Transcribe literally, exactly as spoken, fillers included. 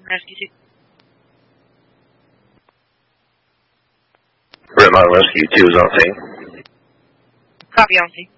Rescue two. Red Mountain Rescue two is on scene. Copy, on scene.